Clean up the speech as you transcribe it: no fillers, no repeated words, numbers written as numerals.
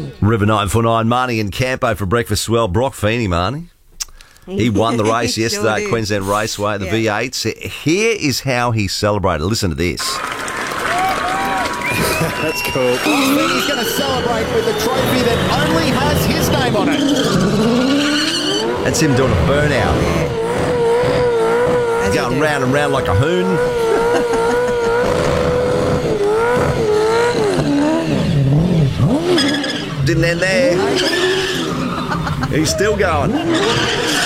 River 949, Marnie and Campo for breakfast swell. Brock Feeney, Marnie. He won the race yesterday at Queensland Raceway, the V8s. Here is how he celebrated. Listen to this. That's cool. He's going to celebrate with a trophy that only has his name on it. That's him doing a burnout. Going round and round like a hoon. Didn't end there. He's still going.